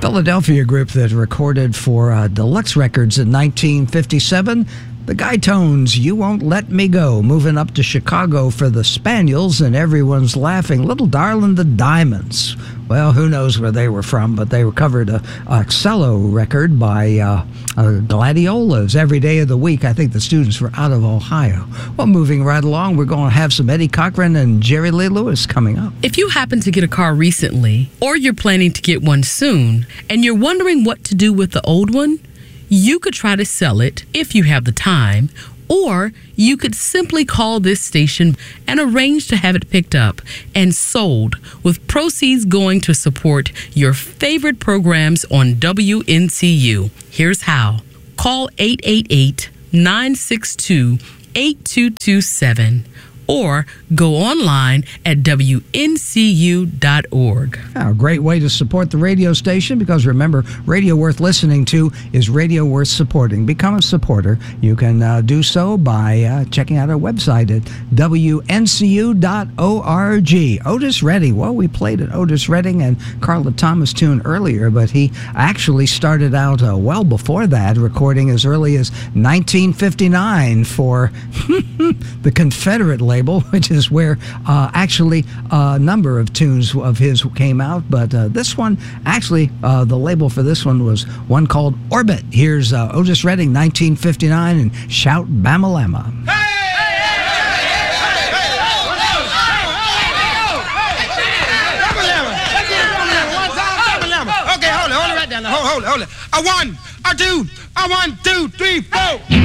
Philadelphia group that recorded for Deluxe Records in 1957. The Guy-Tones, You Won't Let Me Go, moving up to Chicago for the Spaniels, and everyone's laughing. Little Darling, the Diamonds. Well, who knows where they were from, but they recovered a cello record by Gladiolas every day of the week. I think the students were out of Ohio. Well, moving right along, we're going to have some Eddie Cochran and Jerry Lee Lewis coming up. If you happen to get a car recently, or you're planning to get one soon, and you're wondering what to do with the old one, you could try to sell it if you have the time, or you could simply call this station and arrange to have it picked up and sold, with proceeds going to support your favorite programs on WNCU. Here's how. Call 888-962-8227 or go online at WNCU.org. A great way to support the radio station, because remember, radio worth listening to is radio worth supporting. Become a supporter. You can do so by checking out our website at WNCU.org. Otis Redding. Well, we played an Otis Redding and Carla Thomas tune earlier, but he actually started out well before that, recording as early as 1959 for the Confederate label, which is where actually a number of tunes of his came out. But this one, actually, the label for this one was one called Orbit. Here's Otis Redding, 1959, and Shout Bamalama. Okay, hold it right down. Hold it. A one, a two, 1, 2, 3, 4.